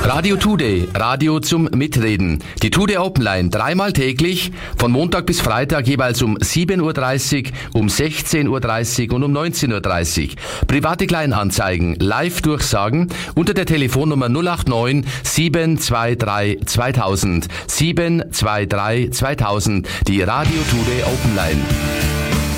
Radio Today, Radio zum Mitreden. Die Today Open Line, dreimal täglich, von Montag bis Freitag jeweils um 7.30 Uhr, um 16.30 Uhr und um 19.30 Uhr. Private Kleinanzeigen, Live-Durchsagen unter der Telefonnummer 089 723 2000. 723 2000, die Radio Today Open Line.